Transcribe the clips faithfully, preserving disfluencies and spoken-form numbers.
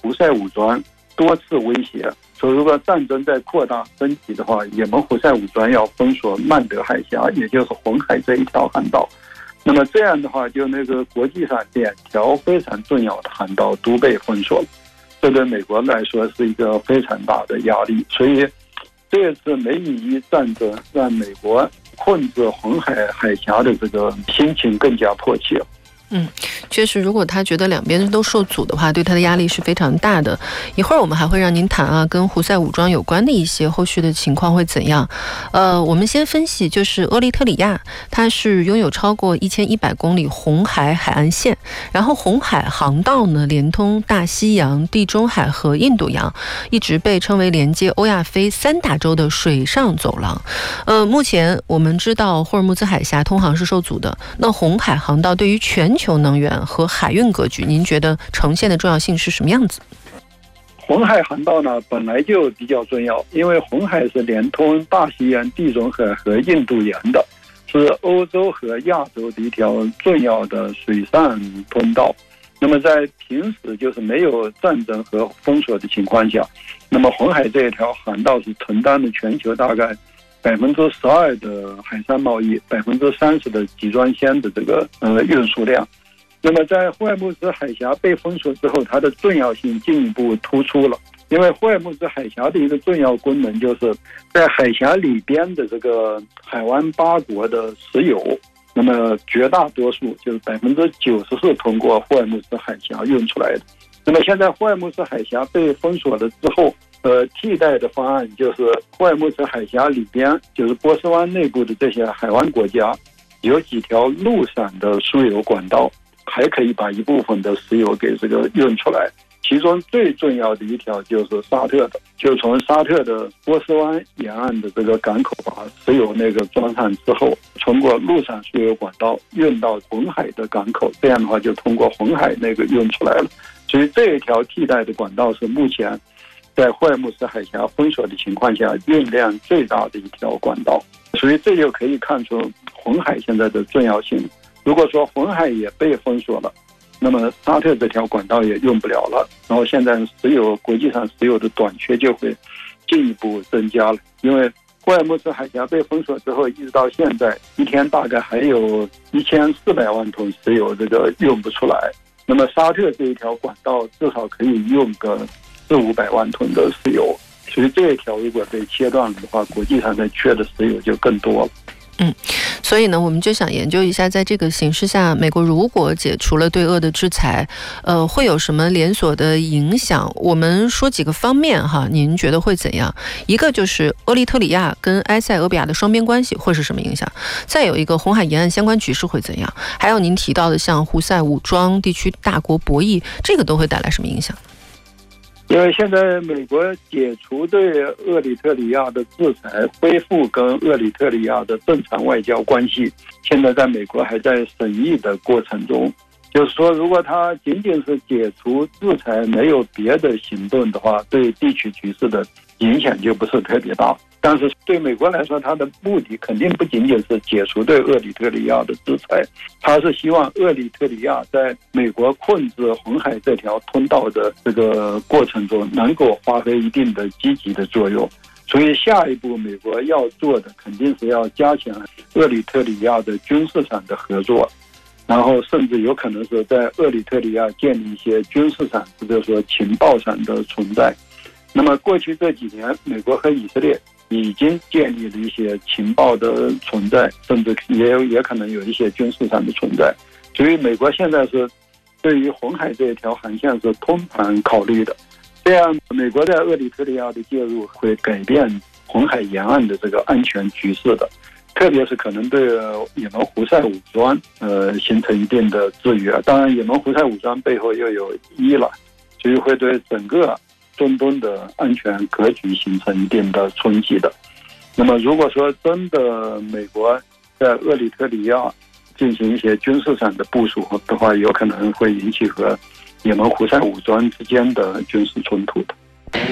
胡塞武装多次威胁说，如果战争再扩大升级的话，也门胡塞武装要封锁曼德海峡，也就是红海这一条航道。那么这样的话，就那个国际上两条非常重要的航道都被封锁了，这对美国来说是一个非常大的压力。所以这次美以伊战争让美国控制红海海峡的这个心情更加迫切。 嗯，确实，如果他觉得两边都受阻的话，对他的压力是非常大的。一会儿我们还会让您谈啊，跟胡塞武装有关的一些后续的情况会怎样。呃，我们先分析，就是厄立特里亚，它是拥有超过一千一百公里红海海岸线，然后红海航道呢连通大西洋、地中海和印度洋，一直被称为连接欧亚非三大洲的水上走廊。呃，目前我们知道霍尔木兹海峡通航是受阻的，那红海航道对于全球全球能源和海运格局，您觉得呈现的重要性是什么样子？ 红海航道呢本来就比较重要，因为红海是连通大西洋、地中海和印度洋的，是欧洲和亚洲的一条重要的水上通道。那么在平时就是没有战争和封锁的情况下，那么红海这一条航道是承担了全球大概百分之十二的海上贸易，百分之三十的集装箱的这个呃运输量。那么在霍尔木兹海峡被封锁之后，它的重要性进一步突出了。因为霍尔木兹海峡的一个重要功能就是在海峡里边的这个海湾八国的石油，那么绝大多数就是百分之九十是通过霍尔木兹海峡运出来的。那么现在霍尔木兹海峡被封锁了之后，呃，替代的方案就是霍尔木兹海峡里边，就是波斯湾内部的这些海湾国家，有几条陆上的输油管道，还可以把一部分的石油给这个运出来。其中最重要的一条就是沙特的，就从沙特的波斯湾沿岸的这个港口把石油那个装上之后，通过陆上输油管道运到红海的港口，这样的话就通过红海那个运出来了。所以这一条替代的管道是目前在霍尔木兹海峡封锁的情况下运量最大的一条管道，所以这就可以看出红海现在的重要性。如果说红海也被封锁了，那么沙特这条管道也用不了了，然后现在石油国际上石油的短缺就会进一步增加了。因为霍尔木兹海峡被封锁之后，一直到现在一天大概还有一千四百万桶石油这个用不出来，那么沙特这一条管道至少可以用个四五百万桶的石油，所以这一条如果被切断了的话，国际上的缺的石油就更多了。 嗯，所以呢，我们就想研究一下，在这个形势下，美国如果解除了对俄的制裁，呃，会有什么连锁的影响？我们说几个方面哈，您觉得会怎样？一个就是厄立特里亚跟埃塞俄比亚的双边关系会是什么影响？再有一个红海沿岸相关局势会怎样？还有您提到的像胡塞武装地区大国博弈，这个都会带来什么影响？ 因为现在美国解除对厄立特里亚的制裁，恢复跟厄立特里亚的正常外交关系，现在在美国还在审议的过程中。就是说，如果他仅仅是解除制裁，没有别的行动的话，对地区局势的影响就不是特别大。但是对美国来说，它的目的肯定不仅仅是解除对厄立特里亚的制裁，它是希望厄立特里亚在美国控制红海这条通道的这个过程中能够发挥一定的积极的作用。所以下一步美国要做的肯定是要加强厄立特里亚的军事上的合作，然后甚至有可能是在厄立特里亚建立一些军事上或者说情报上的存在。那么过去这几年，美国和以色列已经建立了一些情报的存在，甚至也有也可能有一些军事上的存在。所以美国现在是对于红海这一条航线是通盘考虑的。这样美国在厄立特里亚的介入会改变红海沿岸的这个安全局势的，特别是可能对也门胡塞武装呃形成一定的制约。当然也门胡塞武装背后又有伊朗，所以会对整个中东的安全格局形成一定的冲击的。那么如果说真的美国在厄立特里亚进行一些军事上的部署的话，有可能会引起和也门胡塞武装之间的军事冲突的。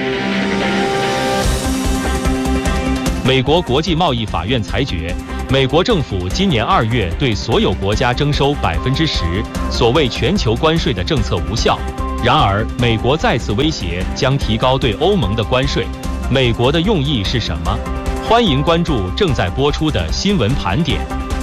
美国国际贸易法院裁决，美国政府今年二月对所有国家征收百分之十所谓全球关税的政策无效。 然而，美国再次威胁将提高对欧盟的关税，美国的用意是什么？欢迎关注正在播出的新闻盘点。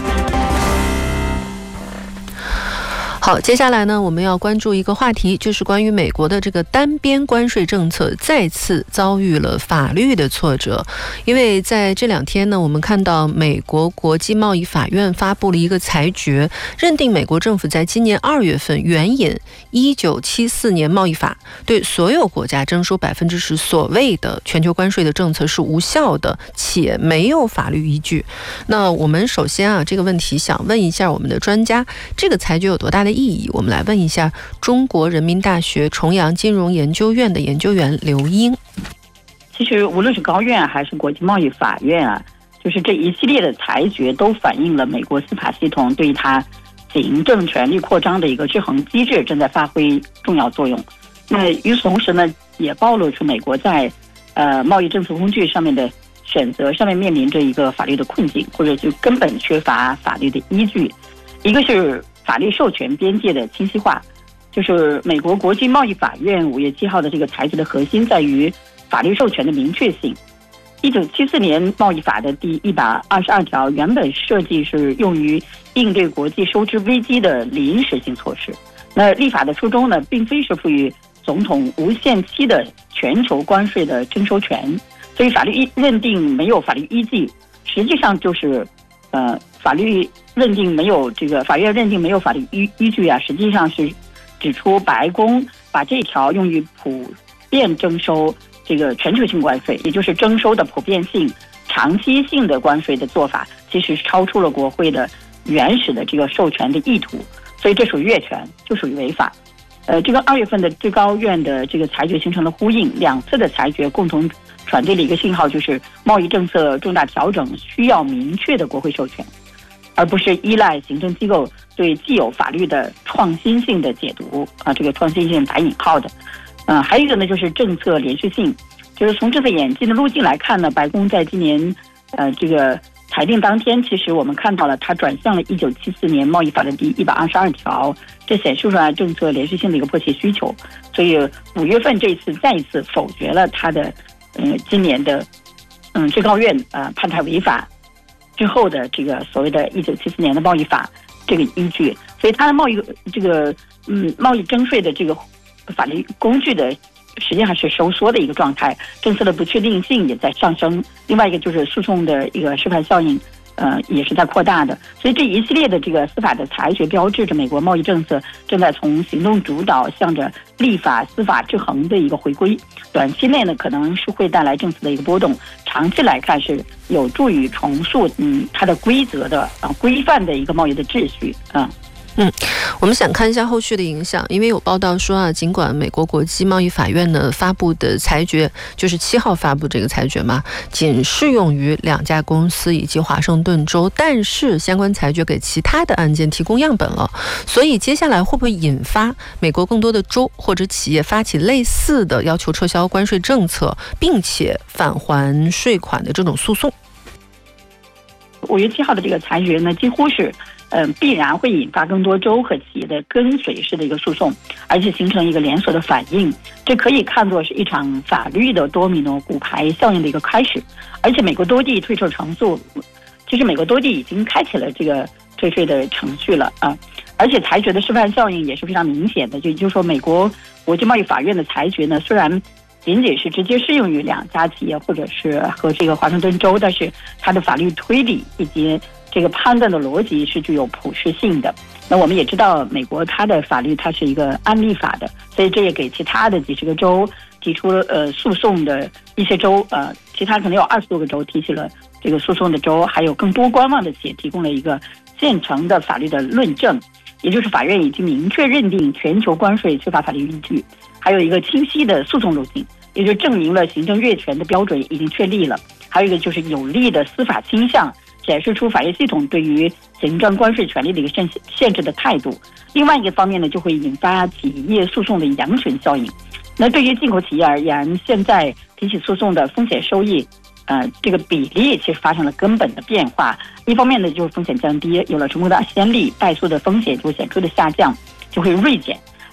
好，接下来呢，我们要关注一个话题，就是关于美国的这个单边关税政策再次遭遇了法律的挫折。因为在这两天呢，我们看到美国国际贸易法院发布了一个裁决，认定美国政府在今年二月份援引一九七四年贸易法，对所有国家征收百分之十所谓的全球关税的政策是无效的，且没有法律依据。那我们首先啊，这个问题想问一下我们的专家，这个裁决有多大的意义？我们来问一下中国人民大学重阳金融研究院的研究员刘英。 其实无论是高院还是国际贸易法院啊，就是这一系列的裁决都反映了美国司法系统对它行政权力扩张的一个制衡机制正在发挥重要作用。那与此同时呢，也暴露出美国在呃贸易政策工具上面的选择上面面临着一个法律的困境，或者就根本缺乏法律的依据。一个是法律授权边界的清晰化，就是美国国际贸易法院五月七号的这个裁决的核心在于法律授权的明确性。一九七四年贸易法的第一百二十二条原本设计是用于应对国际收支危机的临时性措施。那立法的初衷呢，并非是赋予总统无限期的全球关税的征收权，所以法律认定没有法律依据，实际上就是呃法律认定没有这个法院认定没有法律依依据啊，实际上是指出白宫把这条用于普遍征收这个全球性关税，也就是征收的普遍性、长期性的关税的做法，其实是超出了国会的原始的这个授权的意图，所以这属于越权，就属于违法。呃，这个二月份的最高院的这个裁决形成了呼应，两次的裁决共同传递了一个信号，就是贸易政策重大调整需要明确的国会授权，而不是依赖行政机构对既有法律的创新性的解读啊，这个创新性打引号的。嗯、呃，还有一个呢，就是政策连续性，就是从这次演进的路径来看呢，白宫在今年呃这个裁定当天，其实我们看到了它转向了一九七四年贸易法的第一百二十二条，这显示出来政策连续性的一个迫切需求。所以五月份这次再一次否决了它的嗯、呃、今年的嗯最高院呃判它违法之后的这个所谓的一九七四年的贸易法这个依据，所以它的贸易这个嗯贸易征税的这个法律工具的实际上是收缩的一个状态，政策的不确定性也在上升。另外一个就是诉讼的一个示范效应，呃，也是在扩大的。所以这一系列的这个司法的裁决，标志着美国贸易政策正在从行动主导向着立法司法制衡的一个回归。短期内呢，可能是会带来政策的一个波动；长期来看，是有助于重塑嗯它的规则的啊规范的一个贸易的秩序啊。 嗯，我们想看一下后续的影响，因为有报道说啊，尽管美国国际贸易法院呢发布的裁决，就是七号发布这个裁决嘛，仅适用于两家公司以及华盛顿州，但是相关裁决给其他的案件提供样本了，所以接下来会不会引发美国更多的州或者企业发起类似的要求撤销关税政策，并且返还税款的这种诉讼？ 五月七号的这个裁决呢，几乎是嗯、呃，必然会引发更多州和企业的跟随式的一个诉讼，而且形成一个连锁的反应。这可以看作是一场法律的多米诺骨牌效应的一个开始。而且美国多地退税程序，其实美国多地已经开启了这个退税的程序了啊。而且裁决的示范效应也是非常明显的，就也就是说，美国国际贸易法院的裁决呢，虽然仅仅是直接适用于两家企业或者是和这个华盛顿州，但是它的法律推理以及这个判断的逻辑是具有普适性的。那我们也知道，美国它的法律它是一个案例法的，所以这也给其他的几十个州提出了呃诉讼的一些州，呃，其他可能有二十多个州提起了这个诉讼的州，还有更多观望的企业提供了一个现成的法律的论证，也就是法院已经明确认定全球关税缺乏法律依据，还有一个清晰的诉讼路径，也就证明了行政越权的标准已经确立了。还有一个就是有力的司法倾向，显示出法律系统对于行政关税权利的一个限限制的态度。另外一个方面呢，就会引发企业诉讼的羊群效应。那对于进口企业而言，现在提起诉讼的风险收益，呃，这个比例其实发生了根本的变化。一方面呢，就是风险降低，有了成功的先例，败诉的风险就显著的下降，就会锐减。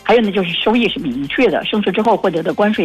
还有呢就是收益是明确的，胜诉之后获得的关税